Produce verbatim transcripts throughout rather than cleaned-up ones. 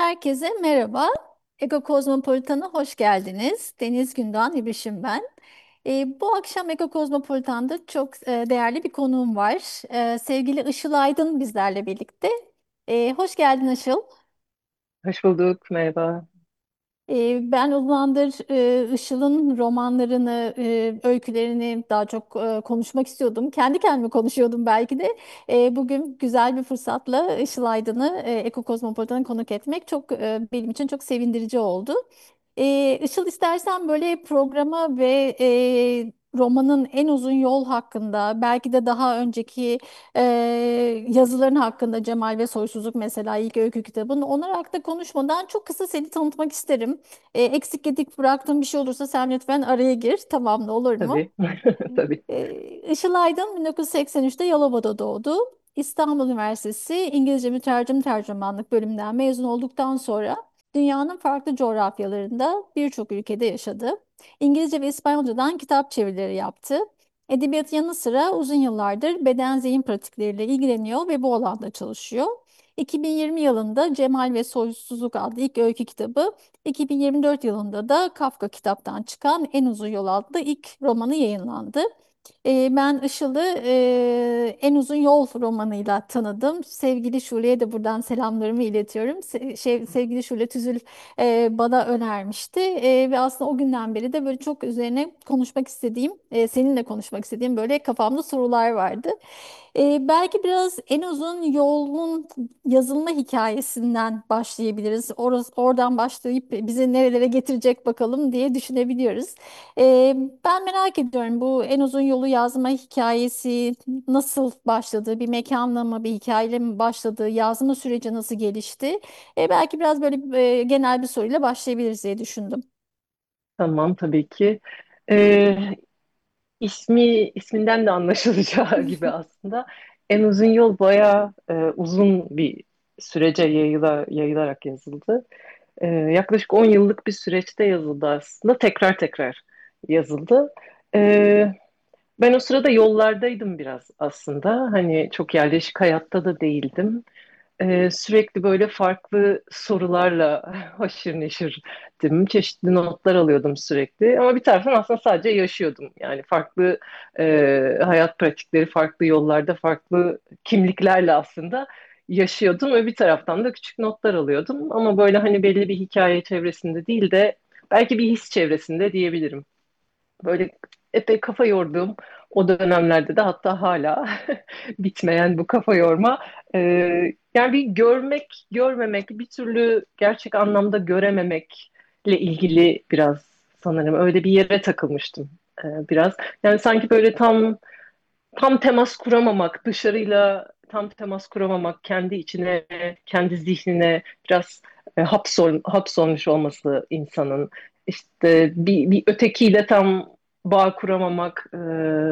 Herkese merhaba. Eko Kozmopolitan'a hoş geldiniz. Deniz Gündoğan İbrişim ben. Ee, bu akşam Eko Kozmopolitan'da çok e, değerli bir konuğum var. Ee, sevgili Işıl Aydın bizlerle birlikte. Ee, hoş geldin Işıl. Hoş bulduk, merhaba. Ee, Ben uzundır e, Işıl'ın romanlarını, e, öykülerini daha çok e, konuşmak istiyordum. Kendi kendime konuşuyordum belki de. E, Bugün güzel bir fırsatla Işıl Aydın'ı e, Eko Kozmopolitan'a konuk etmek çok e, benim için çok sevindirici oldu. E, Işıl istersen böyle programa ve e, romanın en uzun yol hakkında, belki de daha önceki e, yazıların hakkında Cemal ve Soysuzluk mesela ilk öykü kitabın onlar hakkında konuşmadan çok kısa seni tanıtmak isterim. E, eksik gedik bıraktığım bir şey olursa sen lütfen araya gir. Tamam da olur mu? Tabii, tabii. E, Işıl Aydın bin dokuz yüz seksen üçte Yalova'da doğdu. İstanbul Üniversitesi İngilizce Mütercim Tercümanlık bölümünden mezun olduktan sonra dünyanın farklı coğrafyalarında birçok ülkede yaşadı. İngilizce ve İspanyolcadan kitap çevirileri yaptı. Edebiyatın yanı sıra uzun yıllardır beden zihin pratikleriyle ilgileniyor ve bu alanda çalışıyor. iki bin yirmi yılında Cemal ve Soysuzluk adlı ilk öykü kitabı, iki bin yirmi dört yılında da Kafka kitaptan çıkan En Uzun Yol adlı ilk romanı yayınlandı. Ee, ben Işıl'ı e, En Uzun Yol romanıyla tanıdım. Sevgili Şule'ye de buradan selamlarımı iletiyorum. Se- şey, sevgili Şule Tüzül e, bana önermişti. E, ve aslında o günden beri de böyle çok üzerine konuşmak istediğim, e, seninle konuşmak istediğim böyle kafamda sorular vardı. E, belki biraz En Uzun Yol'un yazılma hikayesinden başlayabiliriz. Orası, oradan başlayıp bizi nerelere getirecek bakalım diye düşünebiliyoruz. Ee, Ben merak ediyorum bu en uzun yolu yazma hikayesi nasıl başladı? Bir mekanla mı, bir hikayeyle mi başladı? Yazma süreci nasıl gelişti? Ee, belki biraz böyle e, genel bir soruyla başlayabiliriz diye düşündüm. Tamam, tabii ki. Ee, ismi isminden de anlaşılacağı gibi aslında en uzun yol bayağı e, uzun bir sürece yayıla, yayılarak yazıldı. Ee, yaklaşık on yıllık bir süreçte yazıldı aslında. Tekrar tekrar yazıldı. Ee, Ben o sırada yollardaydım biraz aslında. Hani çok yerleşik hayatta da değildim. Ee, sürekli böyle farklı sorularla haşır neşirdim. Çeşitli notlar alıyordum sürekli. Ama bir taraftan aslında sadece yaşıyordum. Yani farklı e, hayat pratikleri, farklı yollarda, farklı kimliklerle aslında yaşıyordum. Ve bir taraftan da küçük notlar alıyordum. Ama böyle hani belli bir hikaye çevresinde değil de belki bir his çevresinde diyebilirim. Böyle epey kafa yorduğum o dönemlerde de hatta hala bitmeyen bu kafa yorma. e, Yani bir görmek, görmemek, bir türlü gerçek anlamda görememekle ilgili biraz sanırım öyle bir yere takılmıştım e, biraz. Yani sanki böyle tam tam temas kuramamak, dışarıyla tam temas kuramamak, kendi içine, kendi zihnine biraz e, hapsol, hapsolmuş olması insanın. İşte bir, bir ötekiyle tam bağ kuramamak, e,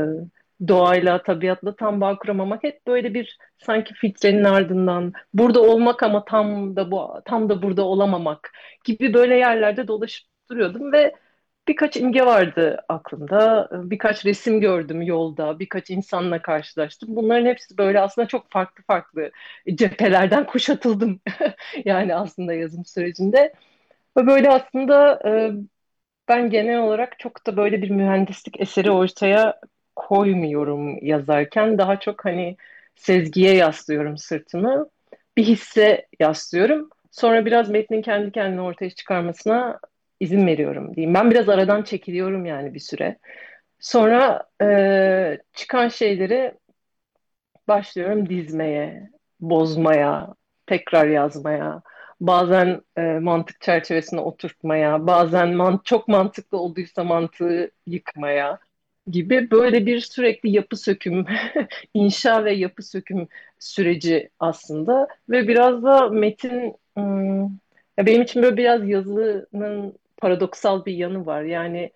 doğayla, tabiatla tam bağ kuramamak hep böyle bir sanki filtrenin ardından burada olmak ama tam da bu tam da burada olamamak gibi böyle yerlerde dolaşıp duruyordum ve birkaç imge vardı aklımda. Birkaç resim gördüm yolda, birkaç insanla karşılaştım. Bunların hepsi böyle aslında çok farklı farklı cephelerden kuşatıldım. Yani aslında yazım sürecinde. Ve böyle aslında e, ben genel olarak çok da böyle bir mühendislik eseri ortaya koymuyorum yazarken. Daha çok hani sezgiye yaslıyorum sırtımı. Bir hisse yaslıyorum. Sonra biraz metnin kendi kendine ortaya çıkarmasına izin veriyorum diyeyim. Ben biraz aradan çekiliyorum yani bir süre. Sonra e, çıkan şeyleri başlıyorum dizmeye, bozmaya, tekrar yazmaya, bazen e, mantık çerçevesine oturtmaya, bazen man çok mantıklı olduysa mantığı yıkmaya gibi böyle bir sürekli yapı söküm, inşa ve yapı söküm süreci aslında ve biraz da metin hmm, ya benim için böyle biraz yazının paradoksal bir yanı var. Yani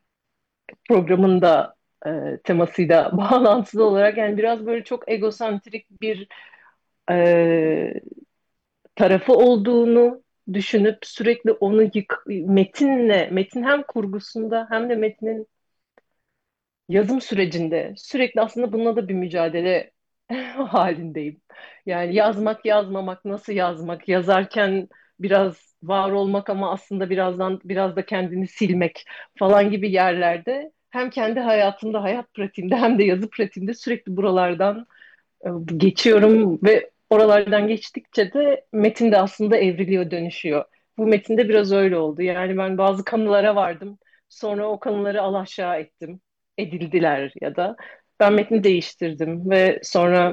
programın da e, temasıyla bağlantılı olarak yani biraz böyle çok egosantrik bir e, tarafı olduğunu düşünüp sürekli onu yık metinle metin hem kurgusunda hem de metnin yazım sürecinde sürekli aslında bununla da bir mücadele halindeyim. Yani yazmak yazmamak nasıl yazmak yazarken biraz var olmak ama aslında birazdan biraz da kendini silmek falan gibi yerlerde hem kendi hayatımda, hayat pratiğimde hem de yazı pratiğimde sürekli buralardan e, geçiyorum ve oralardan geçtikçe de metin de aslında evriliyor, dönüşüyor. Bu metinde biraz öyle oldu. Yani ben bazı kanılara vardım. Sonra o kanıları alaşağı ettim. Edildiler ya da ben metni değiştirdim ve sonra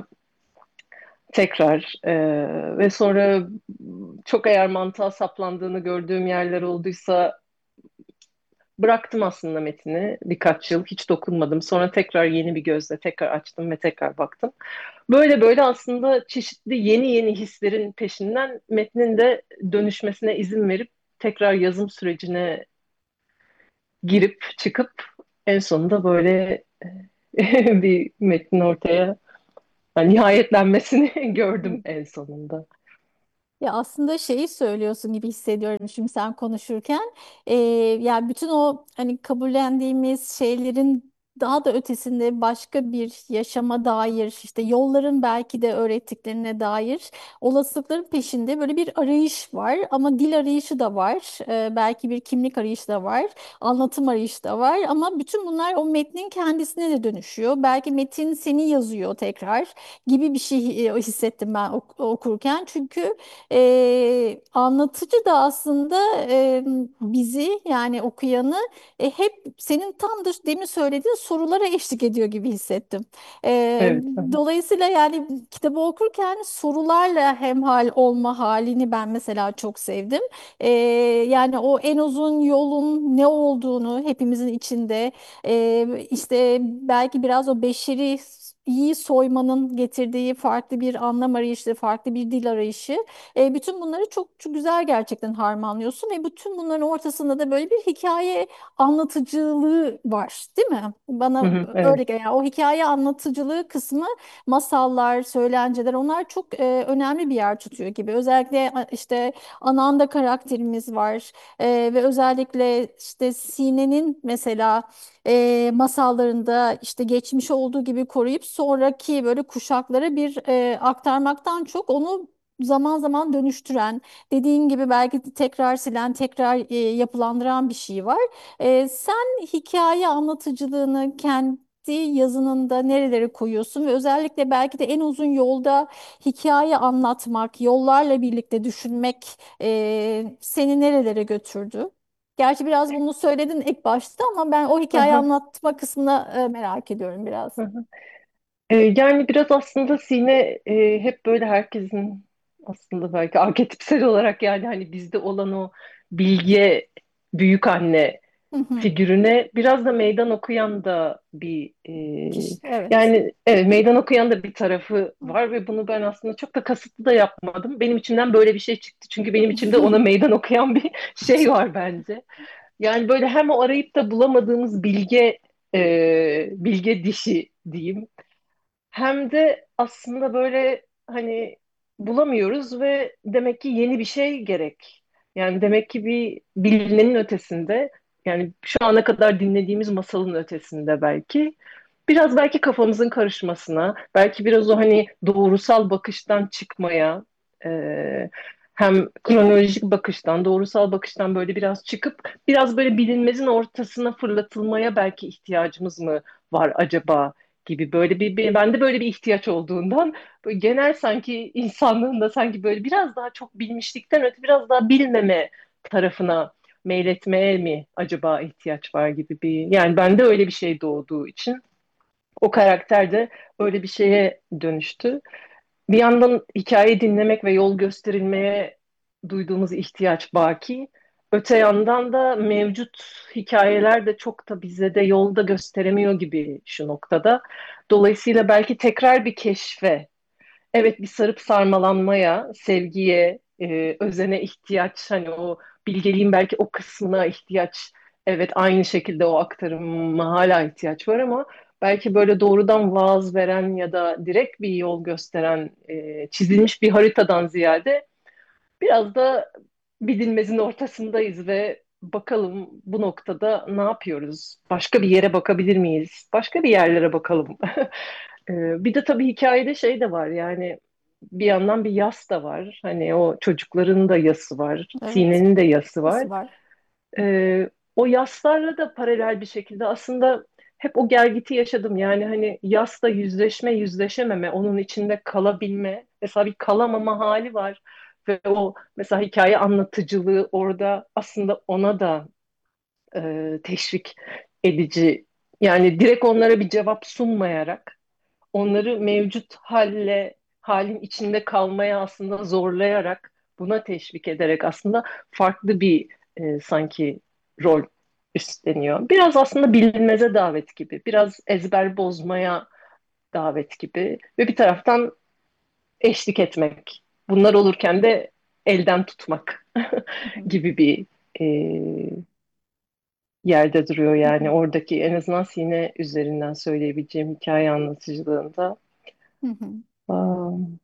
tekrar e, ve sonra çok eğer mantığa saplandığını gördüğüm yerler olduysa bıraktım aslında metini birkaç yıl hiç dokunmadım. Sonra tekrar yeni bir gözle tekrar açtım ve tekrar baktım. Böyle böyle aslında çeşitli yeni yeni hislerin peşinden metnin de dönüşmesine izin verip tekrar yazım sürecine girip çıkıp en sonunda böyle bir metnin ortaya yani nihayetlenmesini gördüm en sonunda. Ya aslında şeyi söylüyorsun gibi hissediyorum şimdi sen konuşurken. Ee, Yani bütün o hani kabullendiğimiz şeylerin daha da ötesinde başka bir yaşama dair, işte yolların belki de öğrettiklerine dair olasılıkların peşinde böyle bir arayış var, ama dil arayışı da var. Ee, belki bir kimlik arayışı da var, anlatım arayışı da var, ama bütün bunlar o metnin kendisine de dönüşüyor. Belki metin seni yazıyor tekrar gibi bir şey e, hissettim ben ok- okurken. Çünkü ee, anlatıcı da aslında e, bizi, yani okuyanı, e, hep senin tam da demin söylediğin sorulara eşlik ediyor gibi hissettim. Ee, Evet. Hı hı. Dolayısıyla yani kitabı okurken sorularla hemhal olma halini ben mesela çok sevdim. Ee, Yani o en uzun yolun ne olduğunu hepimizin içinde, e, işte belki biraz o beşeri iyi soymanın getirdiği farklı bir anlam arayışı, farklı bir dil arayışı. E, bütün bunları çok, çok güzel gerçekten harmanlıyorsun ve bütün bunların ortasında da böyle bir hikaye anlatıcılığı var, değil mi? Hı Bana hı, evet. öyle geliyor. Yani o hikaye anlatıcılığı kısmı, masallar, söylenceler, onlar çok e, önemli bir yer tutuyor gibi. Özellikle a- işte Ananda karakterimiz var. E, ve özellikle işte Sine'nin mesela e, masallarında işte geçmiş olduğu gibi koruyup sonraki böyle kuşaklara bir e, aktarmaktan çok onu zaman zaman dönüştüren, dediğin gibi belki de tekrar silen, tekrar e, yapılandıran bir şey var. E, sen hikaye anlatıcılığını kendi yazınında nerelere koyuyorsun ve özellikle belki de en uzun yolda hikaye anlatmak, yollarla birlikte düşünmek e, seni nerelere götürdü? Gerçi biraz bunu söyledin ilk başta, ama ben o Hı hikaye hı, anlatma kısmını e, merak ediyorum biraz. hı hı. Ee, yani biraz aslında Sine e, hep böyle herkesin aslında belki arketipsel olarak yani hani bizde olan o bilge büyük anne Hı hı. figürüne biraz da meydan okuyan da bir e, Kişi, evet. yani evet meydan okuyan da bir tarafı var ve bunu ben aslında çok da kasıtlı da yapmadım. Benim içimden böyle bir şey çıktı. Çünkü benim içimde ona meydan okuyan bir şey var bence. Yani böyle hem o arayıp da bulamadığımız bilge e, bilge dişi diyeyim hem de aslında böyle hani bulamıyoruz ve demek ki yeni bir şey gerek. Yani demek ki bir bilinenin ötesinde yani şu ana kadar dinlediğimiz masalın ötesinde belki biraz belki kafamızın karışmasına, belki biraz o hani doğrusal bakıştan çıkmaya, e, hem kronolojik bakıştan, doğrusal bakıştan böyle biraz çıkıp biraz böyle bilinmezin ortasına fırlatılmaya belki ihtiyacımız mı var acaba gibi böyle bir, bir bende böyle bir ihtiyaç olduğundan böyle genel sanki insanlığın da sanki böyle biraz daha çok bilmişlikten öte biraz daha bilmeme tarafına meyletmeye mi acaba ihtiyaç var gibi bir yani bende öyle bir şey doğduğu için o karakter de öyle bir şeye dönüştü. Bir yandan hikaye dinlemek ve yol gösterilmeye duyduğumuz ihtiyaç baki. Öte yandan da mevcut hikayeler de çok da bize de yolda gösteremiyor gibi şu noktada. Dolayısıyla belki tekrar bir keşfe, evet bir sarıp sarmalanmaya, sevgiye, e, özene ihtiyaç, hani o bilgeliğin belki o kısmına ihtiyaç, evet aynı şekilde o aktarıma hala ihtiyaç var ama belki böyle doğrudan vaaz veren ya da direkt bir yol gösteren, e, çizilmiş bir haritadan ziyade biraz da bilinmezin ortasındayız ve bakalım bu noktada ne yapıyoruz? Başka bir yere bakabilir miyiz? Başka bir yerlere bakalım. E, bir de tabii hikayede şey de var yani bir yandan bir yas da var. Hani o çocukların da yası var. Evet. Sine'nin de yası var. Nasıl var? Ee, o yaslarla da paralel bir şekilde aslında hep o gelgiti yaşadım. Yani hani yasla yüzleşme, yüzleşememe, onun içinde kalabilme. Mesela bir kalamama hali var. Ve o mesela hikaye anlatıcılığı orada aslında ona da e, teşvik edici. Yani direkt onlara bir cevap sunmayarak onları mevcut halle halin içinde kalmaya aslında zorlayarak buna teşvik ederek aslında farklı bir e, sanki rol üstleniyor. Biraz aslında bilinmeze davet gibi, biraz ezber bozmaya davet gibi ve bir taraftan eşlik etmek. Bunlar olurken de elden tutmak Hı hı. gibi bir e, yerde duruyor Hı yani hı. oradaki en azından Sine üzerinden söyleyebileceğim hikaye anlatıcılığında. Hı hı. Aa,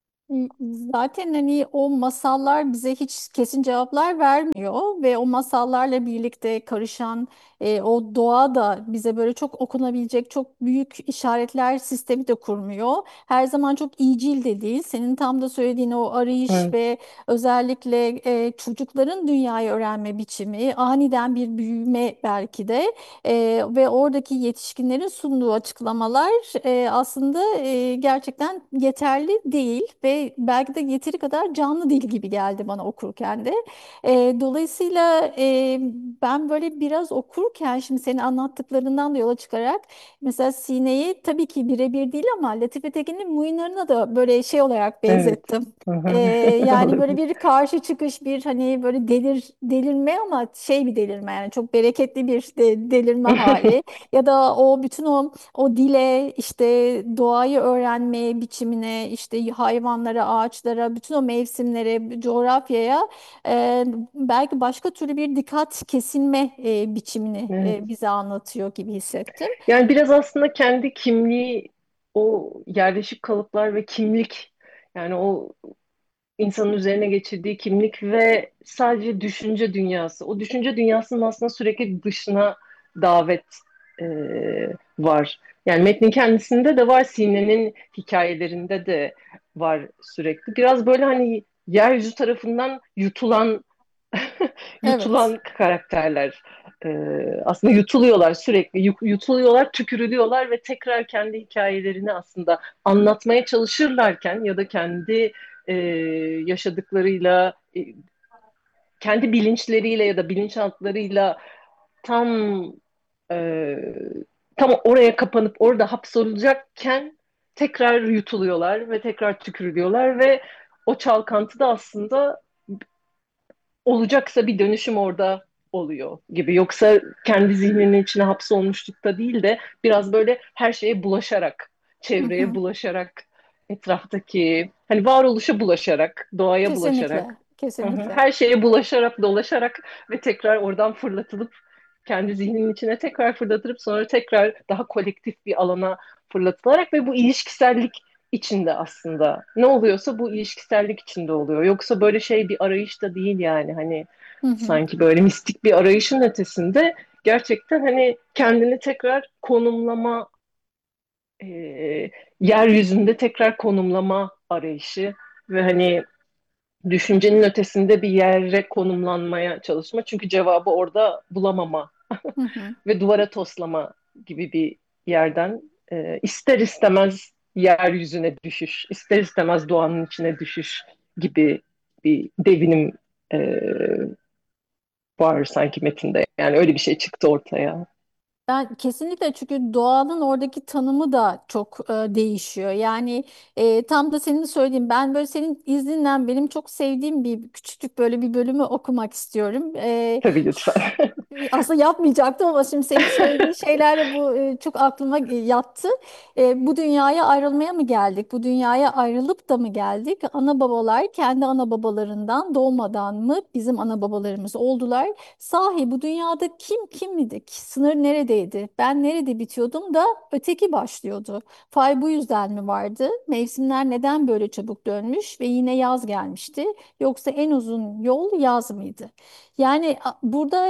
Zaten hani o masallar bize hiç kesin cevaplar vermiyor ve o masallarla birlikte karışan e, o doğa da bize böyle çok okunabilecek çok büyük işaretler sistemi de kurmuyor. Her zaman çok iyicil de değil. Senin tam da söylediğin o arayış evet, ve özellikle e, çocukların dünyayı öğrenme biçimi, aniden bir büyüme belki de e, ve oradaki yetişkinlerin sunduğu açıklamalar e, aslında e, gerçekten yeterli değil ve belki de yeteri kadar canlı değil gibi geldi bana okurken de. E, dolayısıyla e, ben böyle biraz okurken şimdi senin anlattıklarından da yola çıkarak mesela Sine'yi tabii ki birebir değil ama Latife Tekin'in Muyinar'ına da böyle şey olarak evet. benzettim. Hı Ee, hı. Yani böyle Olabilir. bir karşı çıkış bir hani böyle delir delirme ama şey bir delirme yani çok bereketli bir de, delirme hali ya da o bütün o o dile işte doğayı öğrenme biçimine işte hayvanlara ağaçlara bütün o mevsimlere coğrafyaya e, belki başka türlü bir dikkat kesilme e, biçimini Evet. e, bize anlatıyor gibi hissettim. Yani biraz aslında kendi kimliği, o yerleşik kalıplar ve kimlik, yani o insanın üzerine geçirdiği kimlik ve sadece düşünce dünyası. O düşünce dünyasının aslında sürekli dışına davet e, var. Yani metnin kendisinde de var, Sine'nin hikayelerinde de var sürekli. Biraz böyle hani yeryüzü tarafından yutulan Evet. yutulan karakterler. Ee, aslında yutuluyorlar sürekli. Yu- Yutuluyorlar, tükürülüyorlar ve tekrar kendi hikayelerini aslında anlatmaya çalışırlarken ya da kendi e, yaşadıklarıyla, e, kendi bilinçleriyle ya da bilinçaltlarıyla tam e, tam oraya kapanıp orada hapsolacakken tekrar yutuluyorlar ve tekrar tükürülüyorlar ve o çalkantıda aslında olacaksa bir dönüşüm orada oluyor gibi. Yoksa kendi zihninin içine hapsolmuşlukta değil de biraz böyle her şeye bulaşarak, Hı çevreye hı. bulaşarak, etraftaki hani varoluşa bulaşarak, doğaya Kesinlikle. bulaşarak, hı hı, Kesinlikle. her şeye bulaşarak, dolaşarak ve tekrar oradan fırlatılıp kendi zihninin içine tekrar fırlatılıp sonra tekrar daha kolektif bir alana fırlatılarak ve bu ilişkisellik içinde aslında. Ne oluyorsa bu ilişkisellik içinde oluyor. Yoksa böyle şey bir arayış da değil yani hani Hı hı. sanki böyle mistik bir arayışın ötesinde gerçekten hani kendini tekrar konumlama, e, yeryüzünde tekrar konumlama arayışı ve hani düşüncenin ötesinde bir yere konumlanmaya çalışma. Çünkü cevabı orada bulamama Hı hı. ve duvara toslama gibi bir yerden e, ister istemez yeryüzüne düşüş, ister istemez doğanın içine düşüş gibi bir devinim e, var sanki metinde. Yani öyle bir şey çıktı ortaya. Ben kesinlikle çünkü doğanın oradaki tanımı da çok e, değişiyor. Yani e, tam da senin söylediğin ben böyle senin izninden benim çok sevdiğim bir küçücük böyle bir bölümü okumak istiyorum. E, Tabii lütfen. ş- Aslında yapmayacaktım ama şimdi senin söylediğin şeylerle bu e, çok aklıma e, yattı. E, bu dünyaya ayrılmaya mı geldik? Bu dünyaya ayrılıp da mı geldik? Ana babalar kendi ana babalarından doğmadan mı bizim ana babalarımız oldular? Sahi bu dünyada kim kim idik? Sınır neredeydi? Ben nerede bitiyordum da öteki başlıyordu. Fay bu yüzden mi vardı? Mevsimler neden böyle çabuk dönmüş ve yine yaz gelmişti? Yoksa en uzun yol yaz mıydı? Yani a- burada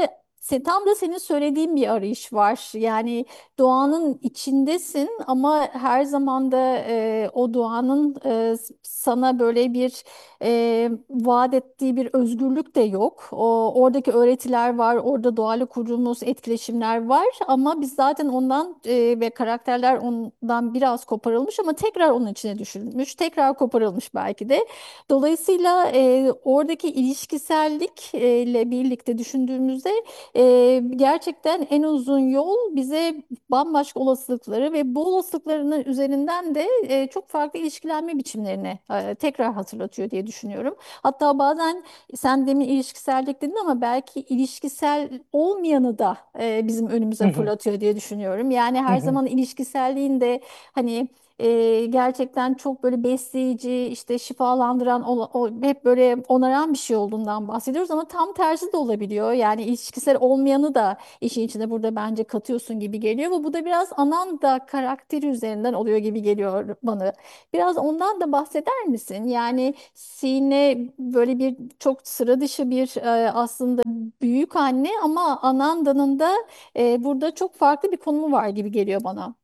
Se- Tam da senin söylediğin bir arayış var. Yani doğanın içindesin ama her zaman da e, o doğanın e, sana böyle bir e, vaat ettiği bir özgürlük de yok. O oradaki öğretiler var, orada doğayla kurduğumuz etkileşimler var ama biz zaten ondan e, ve karakterler ondan biraz koparılmış ama tekrar onun içine düşürülmüş, tekrar koparılmış belki de. Dolayısıyla e, oradaki ilişkisellikle birlikte düşündüğümüzde ee, gerçekten en uzun yol bize bambaşka olasılıkları ve bu olasılıkların üzerinden de e, çok farklı ilişkilenme biçimlerini e, tekrar hatırlatıyor diye düşünüyorum. Hatta bazen sen demin ilişkisellik dedin ama belki ilişkisel olmayanı da e, bizim Hı önümüze hı, fırlatıyor diye düşünüyorum. Yani hı her hı, zaman ilişkiselliğin de hani e, gerçekten çok böyle besleyici, işte şifalandıran, o, o- hep böyle onaran bir şey olduğundan bahsediyoruz ama tam tersi de olabiliyor. Yani ilişkisel olmayanı da işin içine burada bence katıyorsun gibi geliyor ve bu da biraz Ananda karakteri üzerinden oluyor gibi geliyor bana. Biraz ondan da bahseder misin? Yani Sine böyle bir çok sıra dışı bir e, aslında büyük anne ama Ananda'nın da e, burada çok farklı bir konumu var gibi geliyor bana.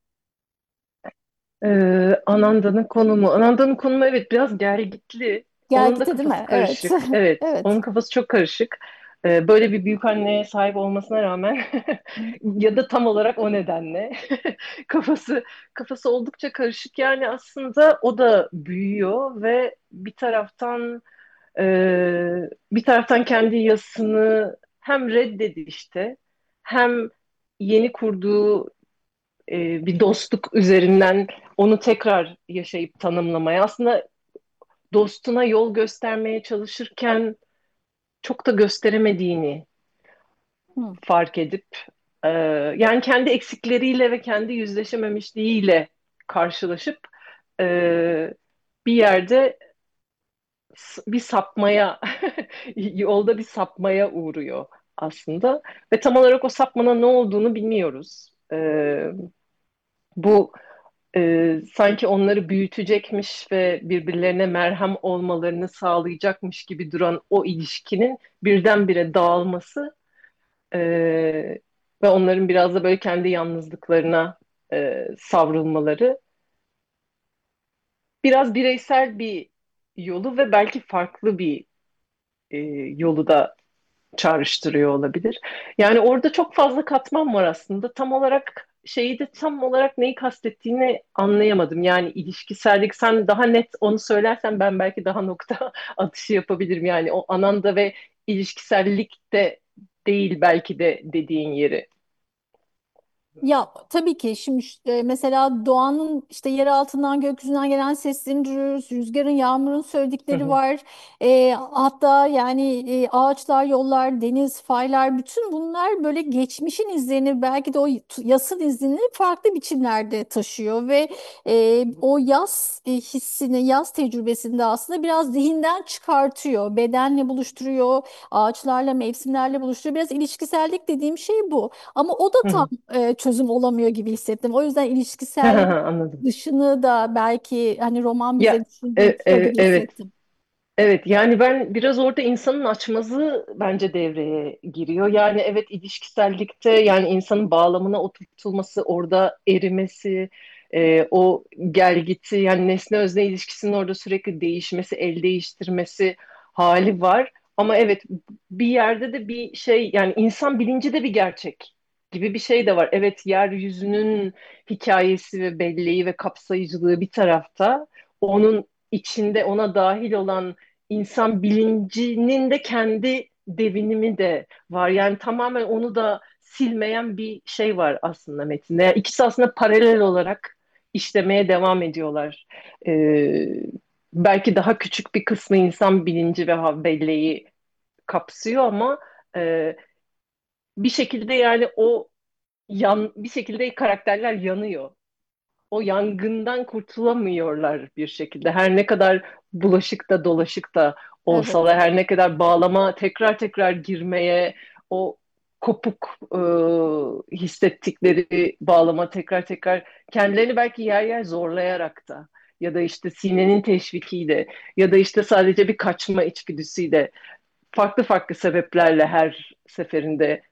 Ee, Ananda'nın konumu. Ananda'nın konumu evet biraz gelgitli. Gel Onun da gitti değil mi? kafası Evet. karışık. Evet, Evet. onun kafası çok karışık. Ee, böyle bir büyük anneye sahip olmasına rağmen ya da tam olarak o nedenle kafası kafası oldukça karışık. Yani aslında o da büyüyor ve bir taraftan e, bir taraftan kendi yasını hem reddedişte hem yeni kurduğu e, bir dostluk üzerinden onu tekrar yaşayıp tanımlamaya, aslında dostuna yol göstermeye çalışırken çok da gösteremediğini Hı. fark edip e, yani kendi eksikleriyle ve kendi yüzleşememişliğiyle karşılaşıp e, bir yerde s- bir sapmaya yolda bir sapmaya uğruyor aslında ve tam olarak o sapmanın ne olduğunu bilmiyoruz. E, bu e, sanki onları büyütecekmiş ve birbirlerine merhem olmalarını sağlayacakmış gibi duran o ilişkinin birdenbire dağılması e, ve onların biraz da böyle kendi yalnızlıklarına e, savrulmaları biraz bireysel bir yolu ve belki farklı bir e, yolu da çağrıştırıyor olabilir. Yani orada çok fazla katman var aslında. Tam olarak şeyi de tam olarak neyi kastettiğini anlayamadım. Yani ilişkisellik sen daha net onu söylersen ben belki daha nokta atışı yapabilirim. Yani o ananda ve ilişkisellik de değil belki de dediğin yeri. Ya tabii ki şimdi işte mesela doğanın işte yer altından gökyüzünden gelen seslerini duyuyoruz. Rüzgarın, yağmurun Hı söyledikleri hı, var. Ee, hatta yani e, ağaçlar, yollar, deniz, faylar bütün bunlar böyle geçmişin izlerini belki de o yasın izini farklı biçimlerde taşıyor ve e, o yaz e, hissini, yaz tecrübesini de aslında biraz zihinden çıkartıyor. Bedenle buluşturuyor, ağaçlarla, mevsimlerle buluşturuyor. Biraz ilişkisellik dediğim şey bu. Ama o da hı tam hı. e, çözüm olamıyor gibi hissettim. O yüzden ilişkisel Anladım. dışını da belki hani roman Ya bize e- düşündürtüyor e- gibi evet. hissettim. Evet yani ben biraz orada insanın açmazı bence devreye giriyor. Yani evet ilişkisellikte yani insanın bağlamına oturtulması, orada erimesi, e, o gelgiti yani nesne özne ilişkisinin orada sürekli değişmesi, el değiştirmesi hali var. Ama evet bir yerde de bir şey yani insan bilinci de bir gerçek gibi bir şey de var. Evet yeryüzünün hikayesi ve belleği ve kapsayıcılığı bir tarafta. Onun içinde ona dahil olan insan bilincinin de kendi devinimi de var. Yani tamamen onu da silmeyen bir şey var aslında metinde. Yani ikisi aslında paralel olarak işlemeye devam ediyorlar. Ee, belki daha küçük bir kısmı insan bilinci ve ha- belleği kapsıyor ama e, bir şekilde yani o yan bir şekilde karakterler yanıyor, o yangından kurtulamıyorlar bir şekilde. Her ne kadar bulaşık da dolaşık da Evet, olsalar, her ne kadar bağlama tekrar tekrar girmeye, o kopuk e, hissettikleri bağlama tekrar tekrar kendilerini belki yer yer zorlayarak da ya da işte sinenin teşvikiyle ya da işte sadece bir kaçma içgüdüsüyle farklı farklı sebeplerle her seferinde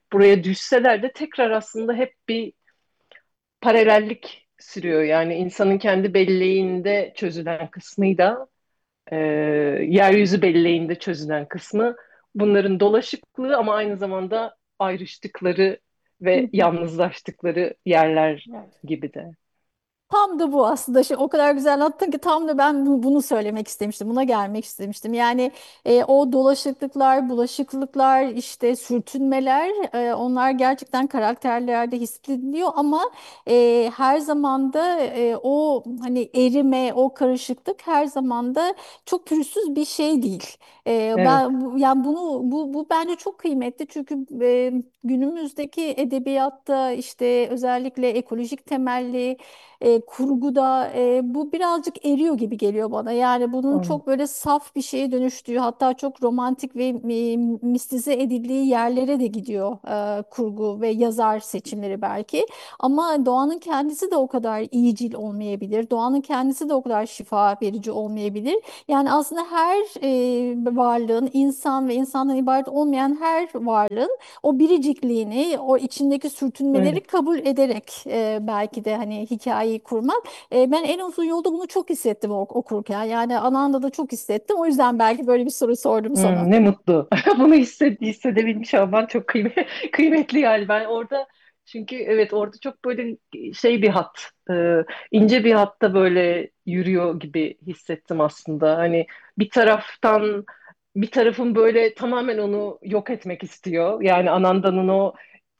buraya düşseler de tekrar aslında hep bir paralellik sürüyor. Yani insanın kendi belleğinde çözülen kısmıyla e, yeryüzü belleğinde çözülen kısmı bunların dolaşıklığı ama aynı zamanda ayrıştıkları ve yalnızlaştıkları yerler Evet. gibi de. Tam da bu aslında. Şimdi o kadar güzel anlattın ki tam da ben bu- bunu söylemek istemiştim. Buna gelmek istemiştim. Yani e, o dolaşıklıklar, bulaşıklıklar, işte sürtünmeler, e, onlar gerçekten karakterlerde hissediliyor ama e, her zaman da e, o hani erime, o karışıklık her zaman da çok pürüzsüz bir şey değil. E, Evet. ben bu- yani bunu bu bu bence çok kıymetli çünkü e, günümüzdeki edebiyatta işte özellikle ekolojik temelli e, kurguda e, bu birazcık eriyor gibi geliyor bana. Yani bunun Anladım. çok böyle saf bir şeye dönüştüğü, hatta çok romantik ve e, mistize edildiği yerlere de gidiyor e, kurgu ve yazar seçimleri belki. Ama doğanın kendisi de o kadar iyicil olmayabilir. Doğanın kendisi de o kadar şifa verici olmayabilir. Yani aslında her e, varlığın, insan ve insandan ibaret olmayan her varlığın o biricikliğini, o içindeki sürtünmeleri Evet. kabul ederek e, belki de hani hikayeyi kurmak. E, ben en uzun yolda bunu çok hissettim ok- okurken. Yani Ananda da çok hissettim. O yüzden belki böyle bir soru sordum sana. Hmm, ne mutlu. Bunu hisset, hissedebilmiş olman çok kıymet, kıymetli yani. Ben orada çünkü evet orada çok böyle şey bir hat, e, ince bir hatta böyle yürüyor gibi hissettim aslında. Hani bir taraftan bir tarafın böyle tamamen onu yok etmek istiyor. Yani Ananda'nın o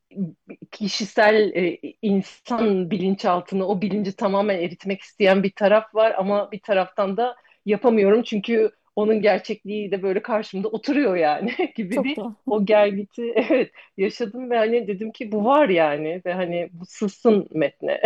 kişisel e, insan bilinçaltını, o bilinci tamamen eritmek isteyen bir taraf var ama bir taraftan da yapamıyorum çünkü onun gerçekliği de böyle karşımda oturuyor yani gibi Çok bir da. o gelgiti evet yaşadım ve hani dedim ki bu var yani ve hani bu sızsın metne.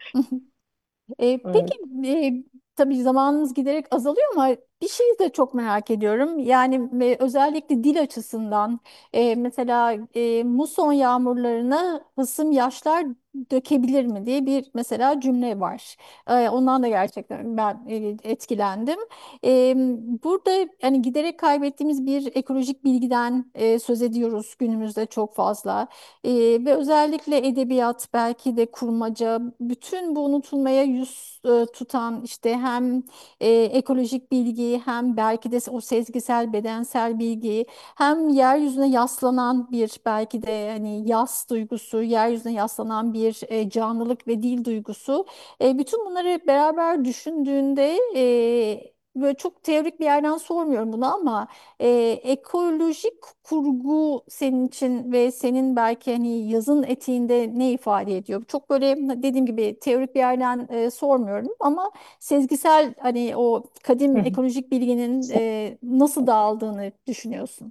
E, peki Evet. e, tabii zamanınız giderek azalıyor ama bir şeyi de çok merak ediyorum. Yani e, özellikle dil açısından e, mesela e, muson yağmurlarına hısım yaşlar dökebilir mi diye bir mesela cümle var. E, ondan da gerçekten ben e, etkilendim. E, Burada hani giderek kaybettiğimiz bir ekolojik bilgiden e, söz ediyoruz günümüzde çok fazla. Ee, ve özellikle edebiyat, belki de kurmaca, bütün bu unutulmaya yüz e, tutan işte hem e, ekolojik bilgi hem belki de o sezgisel, bedensel bilgi hem yeryüzüne yaslanan bir belki de hani yas duygusu, yeryüzüne yaslanan bir e, canlılık ve dil duygusu. E, bütün bunları beraber düşündüğünde e, böyle çok teorik bir yerden sormuyorum bunu ama e, ekolojik kurgu senin için ve senin belki hani yazın etiğinde ne ifade ediyor? Çok böyle dediğim gibi teorik bir yerden e, sormuyorum ama sezgisel hani o kadim ekolojik bilginin e, nasıl dağıldığını düşünüyorsun.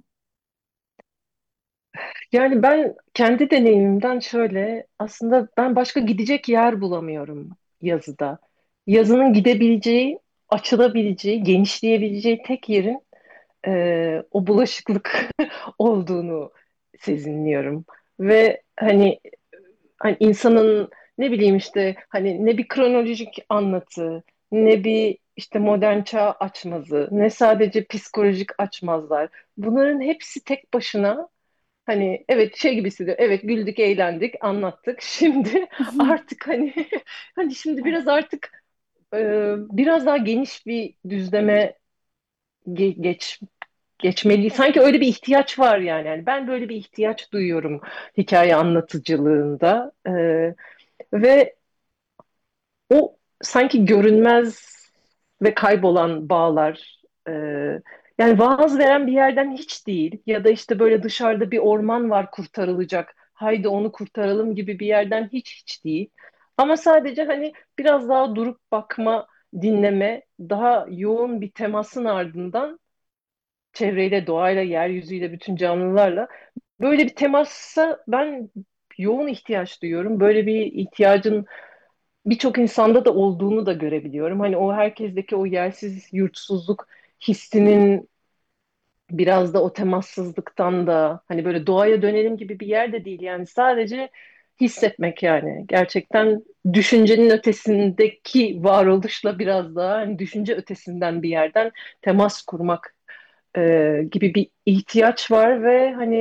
Yani ben kendi deneyimimden şöyle aslında ben başka gidecek yer bulamıyorum yazıda. Yazının gidebileceği, açılabileceği, genişleyebileceği tek yerin e, o bulaşıklık olduğunu sezinliyorum. Ve hani, hani insanın ne bileyim işte hani ne bir kronolojik anlatı, ne bir işte modern çağ açmazı, ne sadece psikolojik açmazlar. Bunların hepsi tek başına hani evet şey gibi hissediyor. Evet güldük, eğlendik, anlattık. Şimdi artık hani hani şimdi biraz artık e, biraz daha geniş bir düzleme ge- geç geçmeli. Sanki öyle bir ihtiyaç var yani. Yani ben böyle bir ihtiyaç duyuyorum hikaye anlatıcılığında. Ee, ve o sanki görünmez ve kaybolan bağlar e, yani vaaz veren bir yerden hiç değil ya da işte böyle dışarıda bir orman var kurtarılacak haydi onu kurtaralım gibi bir yerden hiç hiç değil ama sadece hani biraz daha durup bakma dinleme daha yoğun bir temasın ardından çevreyle doğayla yeryüzüyle bütün canlılarla böyle bir temassa ben yoğun ihtiyaç duyuyorum böyle bir ihtiyacın birçok insanda da olduğunu da görebiliyorum. Hani o herkesteki o yersiz yurtsuzluk hissinin biraz da o temassızlıktan da hani böyle doğaya dönelim gibi bir yer de değil yani sadece hissetmek yani gerçekten düşüncenin ötesindeki varoluşla biraz daha hani düşünce ötesinden bir yerden temas kurmak e, gibi bir ihtiyaç var ve hani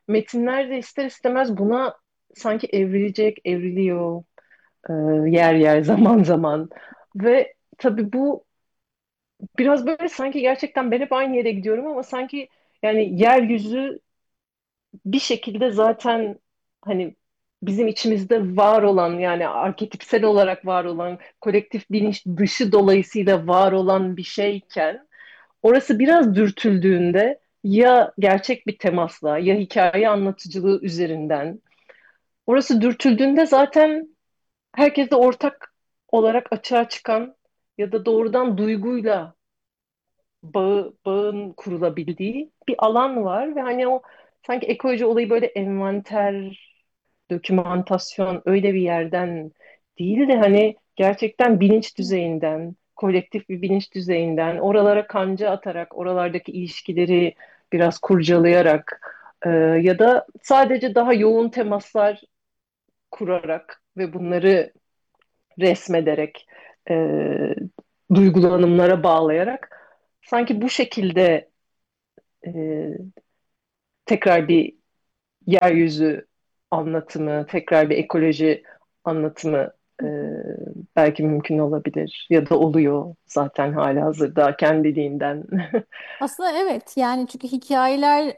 metinler de ister istemez buna sanki evrilecek, evriliyor e, yer yer zaman zaman. Ve tabii bu biraz böyle sanki gerçekten ben hep aynı yere gidiyorum ama sanki yani yeryüzü bir şekilde zaten hani bizim içimizde var olan yani arketipsel olarak var olan kolektif bilinç dışı dolayısıyla var olan bir şeyken orası biraz dürtüldüğünde ya gerçek bir temasla ya hikaye anlatıcılığı üzerinden orası dürtüldüğünde zaten herkeste ortak olarak açığa çıkan ya da doğrudan duyguyla bağı, bağın kurulabildiği bir alan var ve hani o sanki ekoloji olayı böyle envanter, dokümantasyon öyle bir yerden değil de hani gerçekten bilinç düzeyinden, kolektif bir bilinç düzeyinden oralara kanca atarak, oralardaki ilişkileri biraz kurcalayarak e, ya da sadece daha yoğun temaslar kurarak ve bunları resmederek, e, duygulanımlara bağlayarak sanki bu şekilde e, tekrar bir yeryüzü anlatımı, tekrar bir ekoloji anlatımı e, belki mümkün olabilir ya da oluyor zaten halihazırda kendiliğinden. Aslında evet, yani çünkü hikayeler